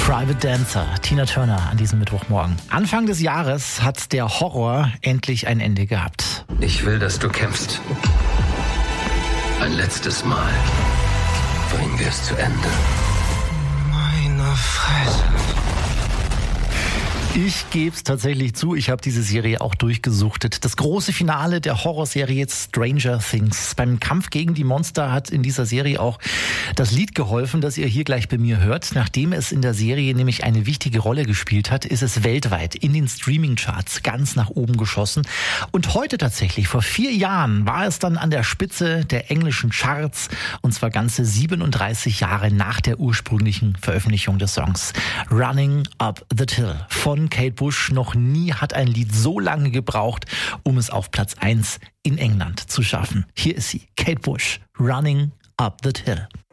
Private Dancer, Tina Turner an diesem Mittwochmorgen. Anfang des Jahres hat der Horror endlich ein Ende gehabt. Ich will, dass du kämpfst. Ein letztes Mal. Bringen wir es zu Ende. Meine Fresse. Ich gebe es tatsächlich zu, ich habe diese Serie auch durchgesuchtet. Das große Finale der Horrorserie Stranger Things. Beim Kampf gegen die Monster hat in dieser Serie auch das Lied geholfen, das ihr hier gleich bei mir hört. Nachdem es in der Serie nämlich eine wichtige Rolle gespielt hat, ist es weltweit in den Streaming-Charts ganz nach oben geschossen. Und heute tatsächlich, vor 4 Jahren, war es dann an der Spitze der englischen Charts. Und zwar ganze 37 Jahre nach der ursprünglichen Veröffentlichung des Songs. Running Up the Hill von Kate Bush. Noch nie hat ein Lied so lange gebraucht, um es auf Platz 1 in England zu schaffen. Hier ist sie, Kate Bush, Running Up the Hill.